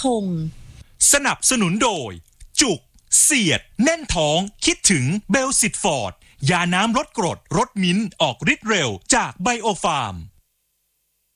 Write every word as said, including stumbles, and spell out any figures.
พงศ์สนับสนุนโดยจุกเสียดแน่นท้องคิดถึงเบลซิตฟอร์ดยาน้ำลดกรดรสมิ้นท์ออกฤทธิ์เร็วจากไบโอฟาร์ม